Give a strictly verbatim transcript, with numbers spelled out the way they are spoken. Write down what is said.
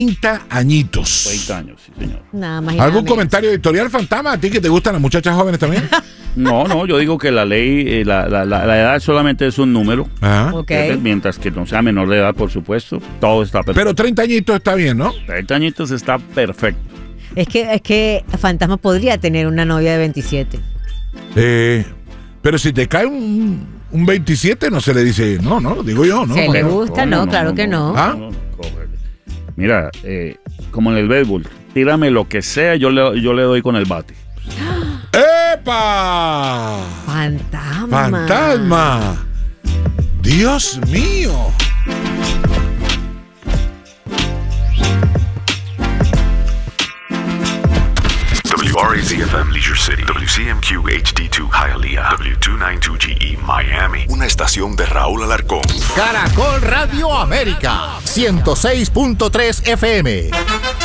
treinta añitos. treinta años, sí, señor. Nada más y ¿Algún nada comentario editorial, Fantasma? ¿A ti que te gustan las muchachas jóvenes también? No, no, yo digo que la ley, eh, la, la, la, la edad solamente es un número. Ajá. Ok. Mientras que no sea menor de edad, por supuesto, todo está perfecto. Pero treinta añitos está bien, ¿no? treinta añitos está perfecto. Es que, es que Fantasma podría tener una novia de veintisiete. Eh, pero si te cae un, un veintisiete, no se le dice, no, no, digo yo, ¿no? ¿Se le Porque- gusta? No, claro que no. ¿Ah? no, no, cógele. Mira, eh, como en el béisbol, tírame lo que sea, yo le, yo le doy con el bate. ¡Epa! Fantasma. ¡Fantasma! ¡Dios mío! W R A Z F M Leisure City, W C M Q H D two Hialeah, W two ninety-two G E Miami. Una estación de Raúl Alarcón. Caracol Radio América, ciento seis punto tres F M.